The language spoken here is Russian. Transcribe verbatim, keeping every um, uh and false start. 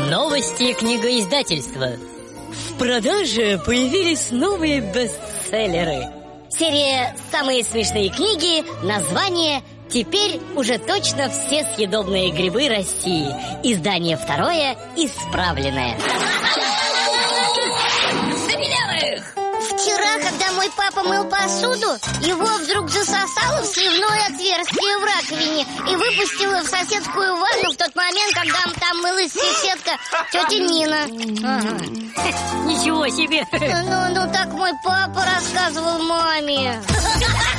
Новости книгоиздательства. В продаже появились новые бестселлеры. Серия «Самые смешные книги», название «Теперь уже точно все съедобные грибы России». Издание второе, исправленное. Вчера, когда мой папа мыл посуду, его вдруг засосало в сливное отверстие в раковине и выпустило в соседскую ванну в тот момент, когда там мылась соседка тетя Нина. Ага. Ничего себе! Ну, ну так мой папа рассказывал маме.